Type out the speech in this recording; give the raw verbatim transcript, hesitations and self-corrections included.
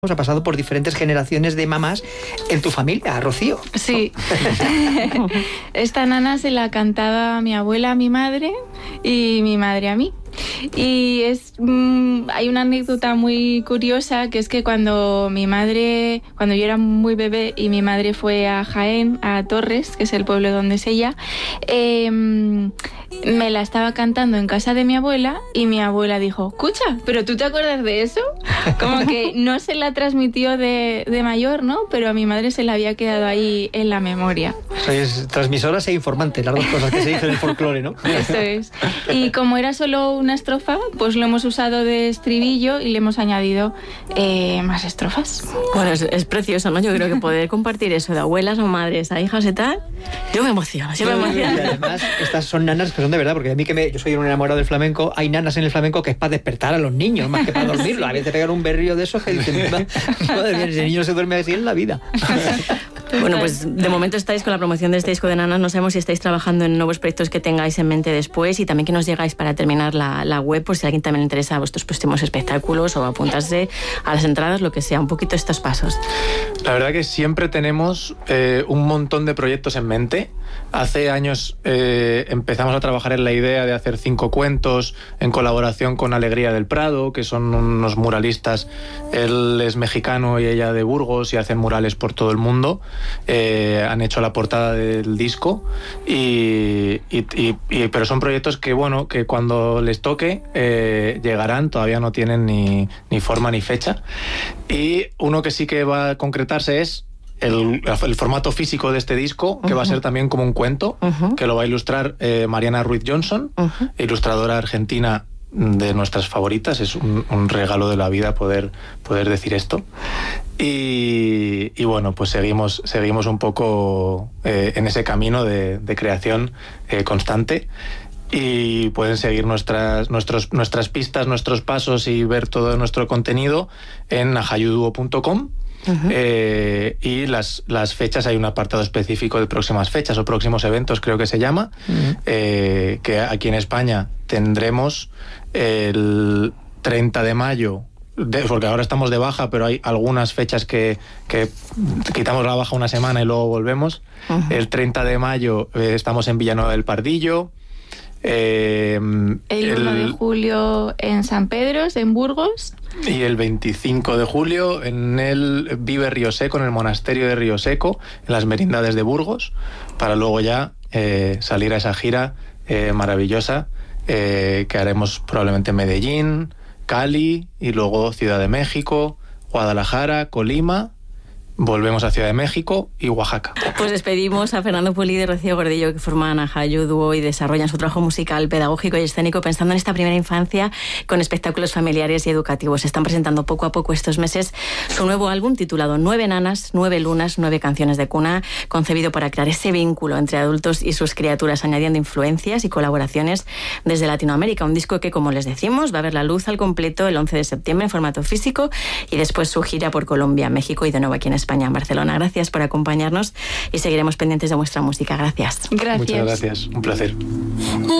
ha pasado por diferentes generaciones de mamás en tu familia, Rocío. Sí. Esta nana se la cantaba mi abuela a mi madre y mi madre a mí. Y es mmm, hay una anécdota muy curiosa, que es que cuando mi madre, cuando yo era muy bebé y mi madre fue a Jaén, a Torres, que es el pueblo donde es ella, eh, me la estaba cantando en casa de mi abuela y mi abuela dijo: escucha, ¿pero tú te acuerdas de eso? Como que no se la transmitió de, de mayor, ¿no? Pero a mi madre se la había quedado ahí en la memoria. Sois transmisoras e informantes, las dos cosas que se dicen en el folclore, ¿no? Eso es. Y como era solo una estrofa, pues lo hemos usado de estribillo y le hemos añadido eh, más estrofas. Bueno, es, es precioso, ¿no? Yo creo que poder compartir eso de abuelas o madres a hijas y tal, yo me emociono, yo me emociono. Y además, estas son nanas que son de verdad, porque a mí que me, yo soy un enamorado del flamenco, hay nanas en el flamenco que es para despertar a los niños, más que para dormirlos. A veces te pegan un berrío de esos que dicen, madre mía, ese niño no se duerme así en la vida. Bueno, pues de momento estáis con la promoción de este disco de nanas. No sabemos si estáis trabajando en nuevos proyectos que tengáis en mente después, y también que nos llegáis para terminar la, la web, por si a alguien también le interesa a vuestros próximos espectáculos o apuntarse a las entradas, lo que sea, un poquito estos pasos. La verdad que siempre tenemos eh, un montón de proyectos en mente. Hace años eh, empezamos a trabajar en la idea de hacer cinco cuentos en colaboración con Alegría del Prado, que son unos muralistas. Él es mexicano y ella de Burgos, y hacen murales por todo el mundo. Eh, han hecho la portada del disco y, y, y, y pero son proyectos que, bueno, que cuando les toque eh, llegarán. Todavía no tienen ni, ni forma ni fecha. Y uno que sí que va a concretarse es El, el formato físico de este disco, que uh-huh. va a ser también como un cuento, uh-huh. que lo va a ilustrar eh, Mariana Ruiz Johnson, uh-huh. ilustradora argentina de nuestras favoritas. Es un, un regalo de la vida poder, poder decir esto. Y, y bueno, pues seguimos, seguimos un poco eh, en ese camino de, de creación eh, constante. Y pueden seguir nuestras, nuestros, nuestras pistas, nuestros pasos y ver todo nuestro contenido en ajayuduo punto com. Uh-huh. Eh, y las, las fechas, hay un apartado específico de próximas fechas o próximos eventos, creo que se llama, uh-huh. eh, que aquí en España tendremos el treinta de mayo, de, porque ahora estamos de baja, pero hay algunas fechas que, que quitamos la baja una semana y luego volvemos. Uh-huh. El treinta de mayo eh, estamos en Villanueva del Pardillo. Eh, el uno de julio en San Pedros, en Burgos. Y el veinticinco de julio en el Vive Río Seco, en el monasterio de Río Seco, en las Merindades de Burgos, para luego ya eh, salir a esa gira eh, maravillosa eh, que haremos probablemente en Medellín, Cali, y luego Ciudad de México, Guadalajara, Colima. Volvemos a Ciudad de México y Oaxaca. Pues despedimos a Fernando Pulido y Rocío Gordillo, que forman Ajayuduo y desarrollan su trabajo musical, pedagógico y escénico pensando en esta primera infancia con espectáculos familiares y educativos. Están presentando poco a poco estos meses su nuevo álbum titulado Nueve Nanas, Nueve Lunas, Nueve Canciones de Cuna, concebido para crear ese vínculo entre adultos y sus criaturas, añadiendo influencias y colaboraciones desde Latinoamérica. Un disco que, como les decimos, va a ver la luz al completo el once de septiembre en formato físico, y después su gira por Colombia, México y de nuevo aquí en España, en Barcelona. Gracias por acompañarnos y seguiremos pendientes de vuestra música. Gracias. Gracias. Muchas gracias. Un placer.